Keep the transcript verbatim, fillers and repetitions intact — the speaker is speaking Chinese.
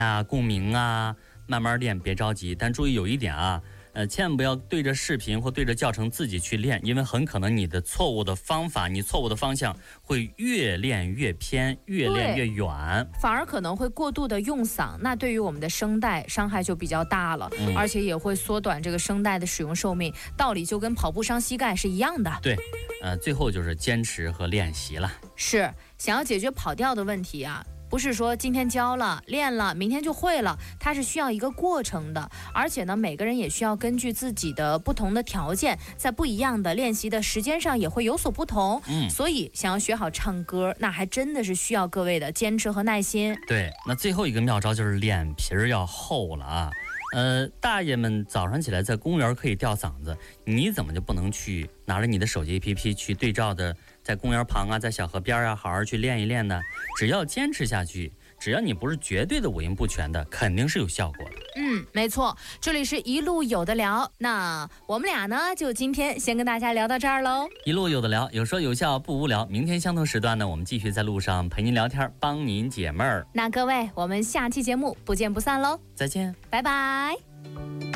啊、共鸣啊，慢慢练，别着急。但注意有一点啊，呃，千万不要对着视频或对着教程自己去练，因为很可能你的错误的方法，你错误的方向会越练越偏，越练越远， 反而可能会过度的用嗓，那对于我们的声带伤害就比较大了，嗯、而且也会缩短这个声带的使用寿命。道理就跟跑步伤膝盖是一样的。 对，呃，最后就是坚持和练习了。 是，想要解决跑调的问题啊。不是说今天教了练了明天就会了，它是需要一个过程的，而且呢每个人也需要根据自己的不同的条件，在不一样的练习的时间上也会有所不同。嗯，所以想要学好唱歌，那还真的是需要各位的坚持和耐心。 对，那最后一个妙招就是脸皮儿要厚了啊。呃，大爷们早上起来在公园可以吊嗓子，你怎么就不能去拿着你的手机 A P P 去对照的，在公园旁啊，在小河边啊，好好去练一练呢？只要坚持下去，只要你不是绝对的五音不全的，肯定是有效果的。 嗯，没错，这里是一路有的聊，那我们俩呢，就今天先跟大家聊到这儿喽。 一路有的聊，有说有笑不无聊。明天相同时段呢，我们继续在路上陪您聊天，帮您解闷儿。 那各位，我们下期节目不见不散喽！ 再见， 拜拜。